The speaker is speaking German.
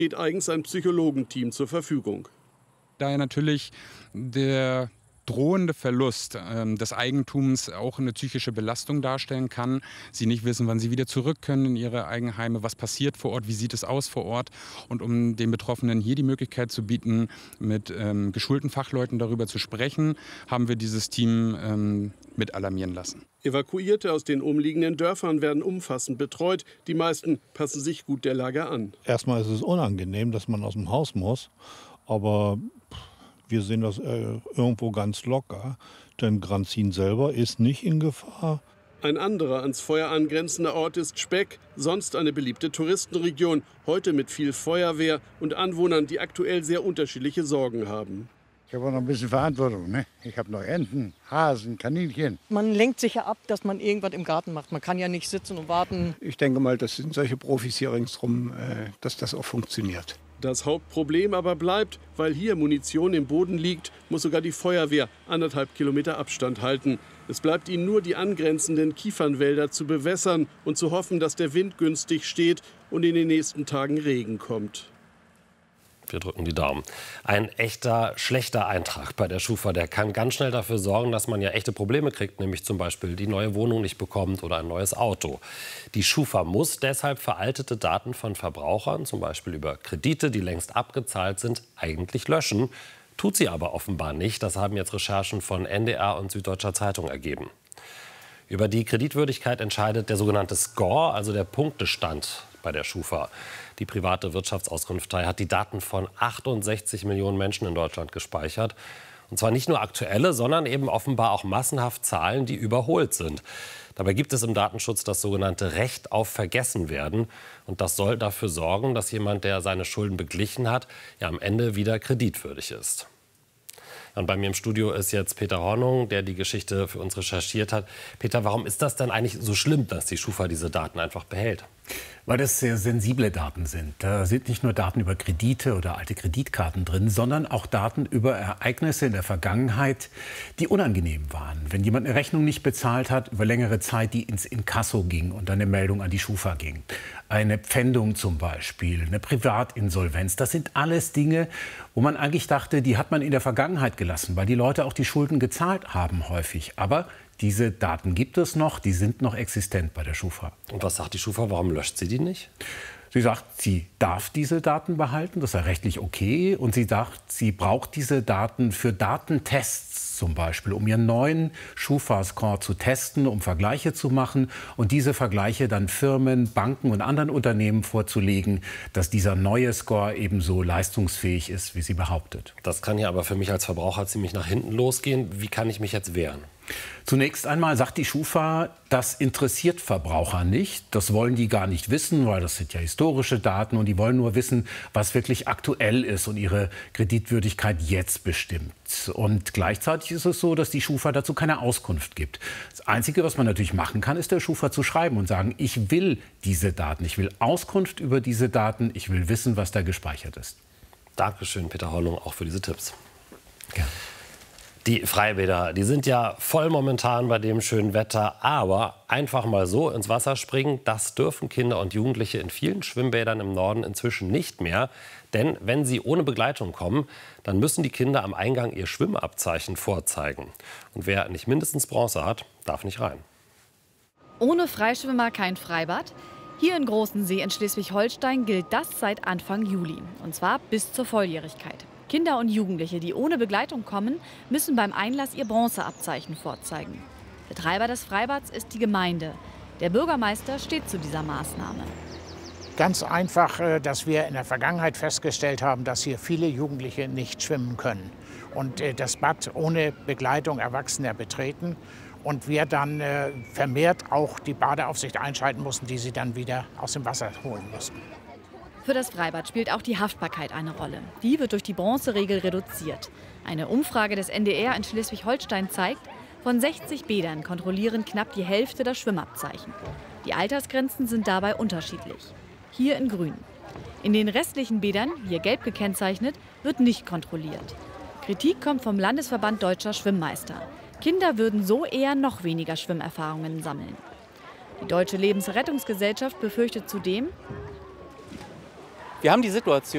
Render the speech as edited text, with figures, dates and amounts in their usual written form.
steht eigens ein Psychologenteam zur Verfügung. Da ja natürlich der drohende Verlust des Eigentums auch eine psychische Belastung darstellen kann. Sie nicht wissen, wann sie wieder zurück können in ihre Eigenheime, was passiert vor Ort, wie sieht es aus vor Ort. Und um den Betroffenen hier die Möglichkeit zu bieten, mit geschulten Fachleuten darüber zu sprechen, haben wir dieses Team mit alarmieren lassen. Evakuierte aus den umliegenden Dörfern werden umfassend betreut. Die meisten passen sich gut der Lage an. Erstmal ist es unangenehm, dass man aus dem Haus muss, aber wir sehen das irgendwo ganz locker, denn Granzin selber ist nicht in Gefahr. Ein anderer ans Feuer angrenzender Ort ist Speck, sonst eine beliebte Touristenregion, heute mit viel Feuerwehr und Anwohnern, die aktuell sehr unterschiedliche Sorgen haben. Ich habe auch noch ein bisschen Verantwortung, ne? Ich habe noch Enten, Hasen, Kaninchen. Man lenkt sich ja ab, dass man irgendwas im Garten macht. Man kann ja nicht sitzen und warten. Ich denke mal, das sind solche Profis hier ringsherum, dass das auch funktioniert. Das Hauptproblem aber bleibt, weil hier Munition im Boden liegt, muss sogar die Feuerwehr 1,5 Kilometer Abstand halten. Es bleibt ihnen nur, die angrenzenden Kiefernwälder zu bewässern und zu hoffen, dass der Wind günstig steht und in den nächsten Tagen Regen kommt. Wir drücken die Daumen. Ein echter schlechter Eintrag bei der Schufa, der kann ganz schnell dafür sorgen, dass man ja echte Probleme kriegt, nämlich zum Beispiel die neue Wohnung nicht bekommt oder ein neues Auto. Die Schufa muss deshalb veraltete Daten von Verbrauchern, zum Beispiel über Kredite, die längst abgezahlt sind, eigentlich löschen. Tut sie aber offenbar nicht. Das haben jetzt Recherchen von NDR und Süddeutscher Zeitung ergeben. Über die Kreditwürdigkeit entscheidet der sogenannte Score, also der Punktestand bei der Schufa. Die private Wirtschaftsauskunftei hat die Daten von 68 Millionen Menschen in Deutschland gespeichert. Und zwar nicht nur aktuelle, sondern eben offenbar auch massenhaft Zahlen, die überholt sind. Dabei gibt es im Datenschutz das sogenannte Recht auf Vergessenwerden. Und das soll dafür sorgen, dass jemand, der seine Schulden beglichen hat, ja am Ende wieder kreditwürdig ist. Und bei mir im Studio ist jetzt Peter Hornung, der die Geschichte für uns recherchiert hat. Peter, warum ist das denn eigentlich so schlimm, dass die Schufa diese Daten einfach behält? Weil das sehr sensible Daten sind. Da sind nicht nur Daten über Kredite oder alte Kreditkarten drin, sondern auch Daten über Ereignisse in der Vergangenheit, die unangenehm waren. Wenn jemand eine Rechnung nicht bezahlt hat, über längere Zeit, die ins Inkasso ging und dann eine Meldung an die Schufa ging. Eine Pfändung zum Beispiel, eine Privatinsolvenz. Das sind alles Dinge, wo man eigentlich dachte, die hat man in der Vergangenheit gelassen, weil die Leute auch die Schulden gezahlt haben häufig. Aber diese Daten gibt es noch, die sind noch existent bei der Schufa. Und was sagt die Schufa, warum löscht sie die nicht? Sie sagt, sie darf diese Daten behalten, das ist ja rechtlich okay. Und sie sagt, sie braucht diese Daten für Datentests zum Beispiel, um ihren neuen Schufa-Score zu testen, um Vergleiche zu machen und diese Vergleiche dann Firmen, Banken und anderen Unternehmen vorzulegen, dass dieser neue Score ebenso leistungsfähig ist, wie sie behauptet. Das kann ja aber für mich als Verbraucher ziemlich nach hinten losgehen. Wie kann ich mich jetzt wehren? Zunächst einmal sagt die Schufa, das interessiert Verbraucher nicht. Das wollen die gar nicht wissen, weil das sind ja historische Daten und die wollen nur wissen, was wirklich aktuell ist und ihre Kreditwürdigkeit jetzt bestimmt. Und gleichzeitig ist es so, dass die Schufa dazu keine Auskunft gibt. Das Einzige, was man natürlich machen kann, ist der Schufa zu schreiben und sagen, ich will diese Daten, ich will Auskunft über diese Daten, ich will wissen, was da gespeichert ist. Dankeschön, Peter Hornung, auch für diese Tipps. Gerne. Die Freibäder, die sind ja voll momentan bei dem schönen Wetter, aber einfach mal so ins Wasser springen, das dürfen Kinder und Jugendliche in vielen Schwimmbädern im Norden inzwischen nicht mehr. Denn wenn sie ohne Begleitung kommen, dann müssen die Kinder am Eingang ihr Schwimmabzeichen vorzeigen. Und wer nicht mindestens Bronze hat, darf nicht rein. Ohne Freischwimmer kein Freibad? Hier in Großensee in Schleswig-Holstein gilt das seit Anfang Juli. Und zwar bis zur Volljährigkeit. Kinder und Jugendliche, die ohne Begleitung kommen, müssen beim Einlass ihr Bronzeabzeichen vorzeigen. Betreiber des Freibads ist die Gemeinde. Der Bürgermeister steht zu dieser Maßnahme. Ganz einfach, dass wir in der Vergangenheit festgestellt haben, dass hier viele Jugendliche nicht schwimmen können. Und das Bad ohne Begleitung Erwachsener betreten. Und wir dann vermehrt auch die Badeaufsicht einschalten mussten, die sie dann wieder aus dem Wasser holen mussten. Für das Freibad spielt auch die Haftbarkeit eine Rolle. Die wird durch die Bronzeregel reduziert. Eine Umfrage des NDR in Schleswig-Holstein zeigt, von 60 Bädern kontrollieren knapp die Hälfte das Schwimmabzeichen. Die Altersgrenzen sind dabei unterschiedlich. Hier in grün. In den restlichen Bädern, hier gelb gekennzeichnet, wird nicht kontrolliert. Kritik kommt vom Landesverband Deutscher Schwimmmeister. Kinder würden so eher noch weniger Schwimmerfahrungen sammeln. Die Deutsche Lebensrettungsgesellschaft befürchtet zudem, wir haben die Situation,